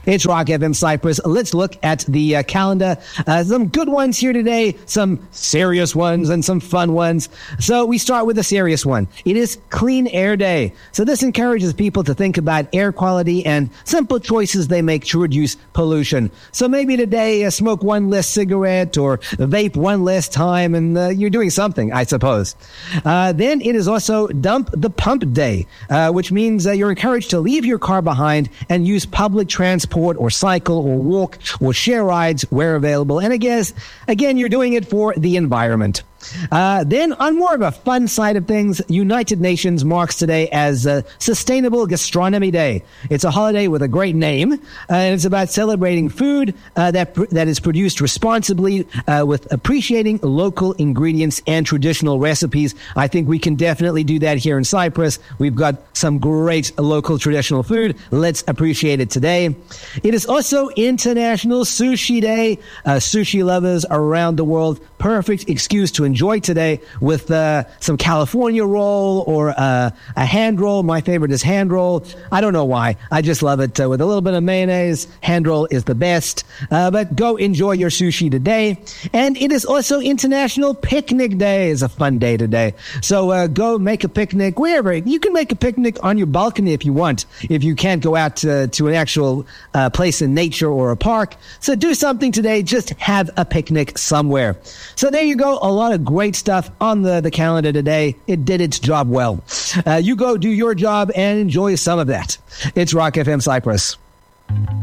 It's Rock FM Cyprus. Let's look at the calendar. Some good ones here today, some serious ones, and some fun ones. So we start with a serious one. It is Clean Air Day. So this encourages people to think about air quality and simple choices they make to reduce pollution. So maybe today smoke one less cigarette or vape one less time, and you're doing something, I suppose. Then it is also Dump the Pump Day, which means you're encouraged to leave your car behind and use public transport or cycle or walk or share rides where available. And I guess, again, you're doing it for the environment. Then on more of a fun side of things, United Nations marks today as Sustainable Gastronomy Day. It's a holiday with a great name, and it's about celebrating food that is produced responsibly with appreciating local ingredients and traditional recipes. I think we can definitely do that here in Cyprus. We've got some great local traditional food. Let's appreciate it today. It is also International Sushi Day. Sushi lovers around the world, perfect excuse to enjoy today with some California roll or a hand roll. My favorite is hand roll. I don't know why. I just love it with a little bit of mayonnaise. Hand roll is the best. But go enjoy your sushi today. And it is also International Picnic Day. It's a fun day today. So go make a picnic wherever. You can make a picnic on your balcony if you want, if you can't go out to an actual place in nature or a park. So do something today. Just have a picnic somewhere. So there you go. A lot of great stuff on the calendar today. It did its job well. You go do your job and enjoy some of that. It's Rock FM Cyprus.